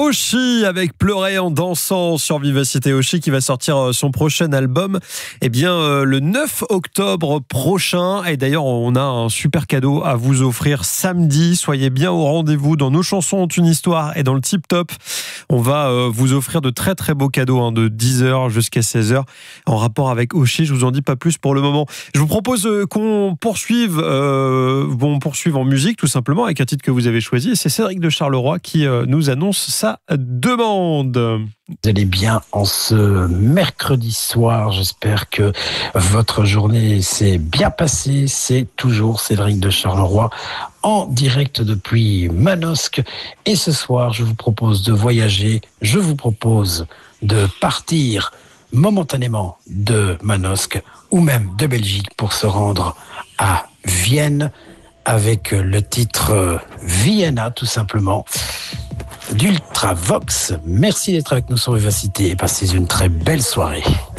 Oshi avec Pleurer en dansant sur Vivacité. Oshi qui va sortir son prochain album le 9 octobre prochain. Et d'ailleurs, on a un super cadeau à vous offrir samedi. Soyez bien au rendez-vous dans Nos chansons ont une histoire et dans le Tip Top. On va vous offrir de très très beaux cadeaux de 10h jusqu'à 16h en rapport avec Oshi. Je vous en dis pas plus pour le moment. Je vous propose qu'on poursuive en musique tout simplement avec un titre que vous avez choisi. Et c'est Cédric de Charleroi qui nous annonce sa demande. Vous allez bien en ce mercredi soir. J'espère que votre journée s'est bien passée. C'est toujours Cédric de Charleroi en direct depuis Manosque. Et ce soir, je vous propose de voyager. Je vous propose de partir momentanément de Manosque ou même de Belgique pour se rendre à Vienne avec le titre Vienna tout simplement d'Ultravox. Merci d'être avec nous sur Vivacité et passez une très belle soirée.